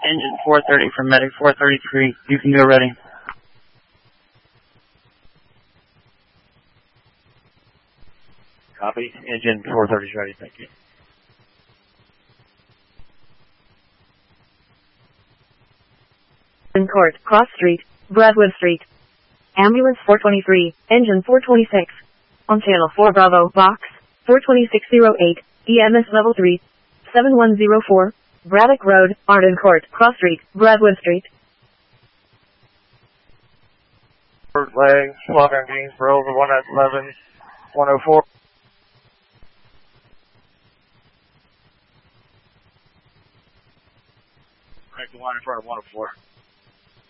Engine 430 from Medic 433. You can go ready. Copy. Engine 430 is ready. Thank you. Court, Cross Street, Bradwood Street. Ambulance 423, Engine 426. On channel 4 Bravo, box 42608, EMS level 3, 7104, Braddock Road, Arden Court, Cross Street, Bradwood Street. Legs, Lock on Greensboro, the one at 11104. Correct, the one in front of 104.